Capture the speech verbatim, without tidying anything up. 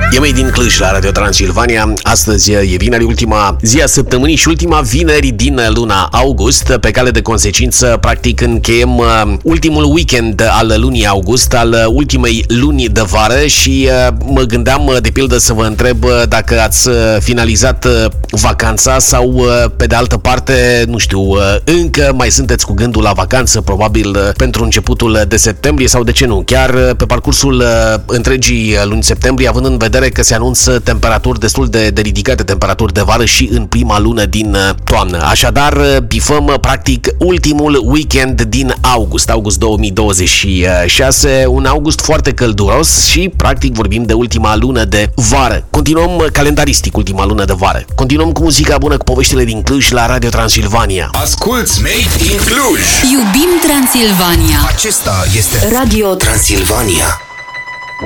E mai din Cluj la Radio Transilvania. Astăzi e vineri, ultima zi a săptămânii și ultima vineri din luna august. Pe cale de consecință, practic încheiem ultimul weekend al lunii august, al ultimei luni de vară și mă gândeam de pildă să vă întreb dacă ați finalizat vacanța sau pe de altă parte, nu știu, încă mai sunteți cu gândul la vacanță, probabil pentru începutul de septembrie sau de ce nu, chiar pe parcursul întregii luni septembrie, având în vedere că se anunță temperaturi destul de, de ridicate, temperaturi de vară și în prima lună din toamnă. Așadar, bifăm practic ultimul weekend din august, august două mii douăzeci și șase, un august foarte călduros și practic vorbim de ultima lună de vară. Continuăm calendaristic ultima lună de vară. Continuăm cu muzica bună, cu poveștile din Cluj la Radio Transilvania. Asculți Made in Cluj! Iubim Transilvania! Acesta este Radio Transilvania.